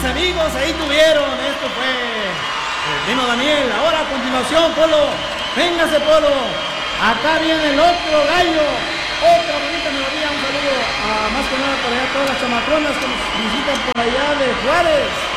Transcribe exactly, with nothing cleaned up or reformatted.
amigos, ahí tuvieron. Esto fue el Dino Daniel. Ahora a continuación, Polo. Véngase, Polo. Acá viene el otro gallo. Otra bonita melodía. Un saludo a más que nada para allá todas las chamaconas que nos visitan por allá de Juárez.